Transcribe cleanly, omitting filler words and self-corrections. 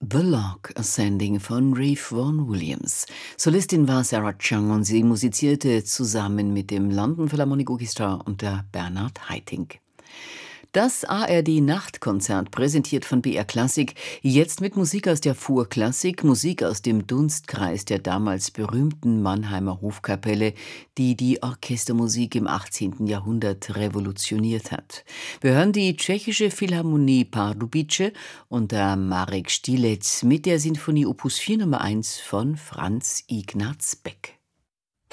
The Lark Ascending von Reeve Vaughan Williams. Solistin war Sarah Chung und sie musizierte zusammen mit dem London Philharmonic Orchestra unter Bernard Haitink. Das ARD-Nachtkonzert präsentiert von BR Klassik, jetzt mit Musik aus der Fuhrklassik, Musik aus dem Dunstkreis der damals berühmten Mannheimer Hofkapelle, die die Orchestermusik im 18. Jahrhundert revolutioniert hat. Wir hören die tschechische Philharmonie Pardubice unter Marek Stilec mit der Sinfonie Opus 4 Nummer 1 von Franz Ignaz Beck.